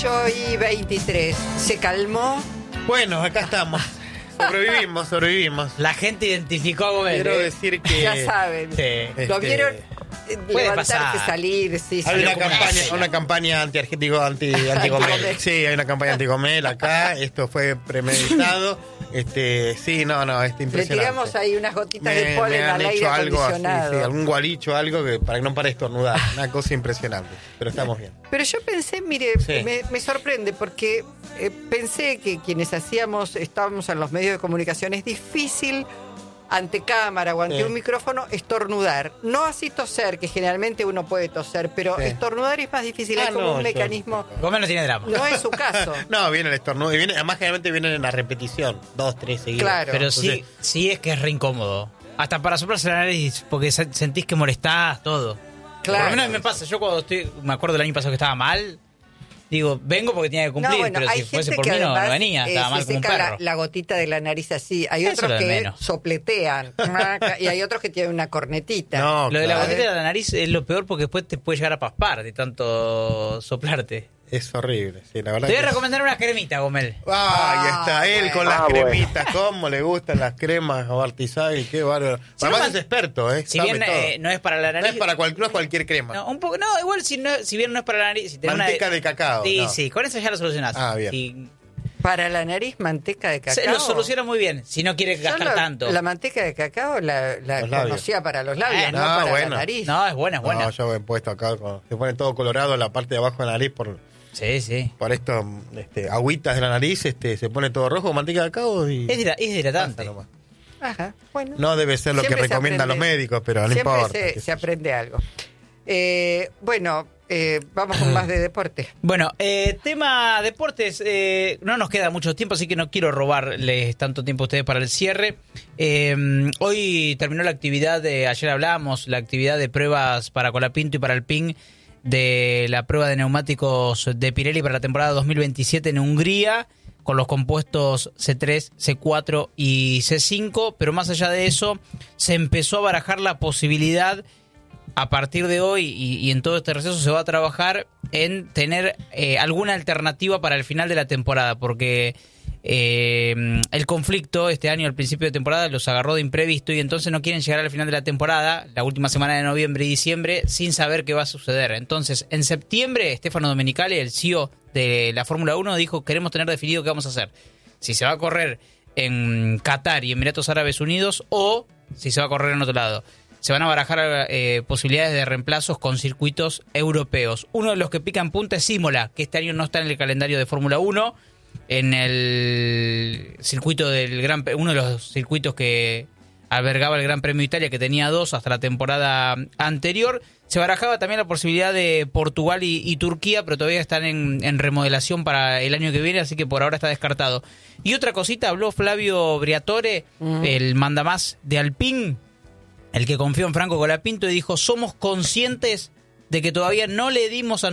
Y 23. ¿Se calmó? Bueno, acá estamos. Sobrevivimos. La gente identificó a Gómez. Quiero decir que... Ya saben. Sí. Lo vieron puede levantarse, pasar. salir. Sí, Hay sí. una campaña anti-Gomel. Sí, hay una campaña anti-Gomel acá. Esto fue premeditado. Sí, no, Le impresionante. tiramos ahí unas gotitas de Me polen han al aire hecho algo así, acondicionado. sí, algún gualicho, algo que para que no pare de estornudar. Una cosa impresionante. Pero estamos bien. Pero yo pensé, mire, Sí. me sorprende porque pensé que quienes estábamos en los medios de comunicación, es difícil ante cámara o ante Sí. un micrófono estornudar. No así toser, que generalmente uno puede toser, pero Sí. estornudar es más difícil. Ah, Hay como no, un yo- mecanismo. Gómez no tiene drama. No es su caso. No, viene el estornudo. Y viene, además, generalmente vienen en la repetición. 2, 3 seguidos. Claro. Pero Entonces, sí es que es re incómodo. Hasta para soplarse la nariz, porque sentís que molestás, todo. Claro. Por lo menos me pasa. Yo cuando me acuerdo del año pasado que estaba mal, digo, vengo porque tenía que cumplir, No, bueno, pero hay si fuese gente por que mí no además, venía, estaba mal se como un seca perro. la gotita de la nariz así. Hay Eso otros lo de que menos. sopletean y hay otros que tienen una cornetita. No, Lo de la claro. gotita de la nariz es lo peor porque después te puede llegar a paspar de tanto soplarte. Es horrible. Sí, la verdad. Te voy a que- recomendar una cremita, Gómez. Ahí está él con las bueno. cremitas. ¿Cómo le gustan las cremas a Bartizaghi? Qué bárbaro. Si Además no es experto, ¿eh? Si Sabe bien todo. no es para la No nariz. es no es cualquier crema. No, un poco, no, igual si bien no es para la nariz. Si tenés Manteca de cacao, Sí, no. sí, con eso ya lo solucionás. Ah, bien. Y Para la nariz, manteca de cacao. lo soluciona muy bien, si no quiere Yo gastar tanto. La manteca de cacao la Los labios. conocía para los labios, no Ah, para bueno. la nariz. No, es buena, es buena. No, yo he puesto acá, se pone todo colorado en la parte de abajo de la nariz Sí. por estos agüitas de la nariz, se pone todo rojo, manteca de cacao y Es hidratante. pasa nomás. Ajá, bueno. No debe ser lo que Siempre se recomiendan los aprende. médicos, pero no Siempre importa. se aprende algo. Bueno, vamos con más de deporte. Bueno, tema deportes, no nos queda mucho tiempo, así que no quiero robarles tanto tiempo a ustedes para el cierre. Hoy terminó la actividad ayer hablábamos, la actividad de pruebas para Colapinto y para Alpine de la prueba de neumáticos de Pirelli para la temporada 2027 en Hungría, con los compuestos C3, C4 y C5, pero más allá de eso, se empezó a barajar la posibilidad a partir de hoy y en todo este receso se va a trabajar en tener alguna alternativa para el final de la temporada, porque el conflicto este año al principio de temporada los agarró de imprevisto y entonces no quieren llegar al final de la temporada, la última semana de noviembre y diciembre, sin saber qué va a suceder. Entonces, en septiembre, Stefano Domenicali, el CEO de la Fórmula 1, dijo: queremos tener definido qué vamos a hacer. Si se va a correr en Qatar y Emiratos Árabes Unidos o si se va a correr en otro lado. Se van a barajar posibilidades de reemplazos con circuitos europeos. Uno de los que pican punta es Imola, que este año no está en el calendario de Fórmula 1, en el circuito del uno de los circuitos que albergaba el Gran Premio de Italia, que tenía 2 hasta la temporada anterior. Se barajaba también la posibilidad de Portugal y Turquía, pero todavía están en remodelación para el año que viene, así que por ahora está descartado. Y otra cosita, habló Flavio Briatore, el mandamás de Alpine, el que confió en Franco Colapinto, y dijo: somos conscientes de que todavía no le dimos a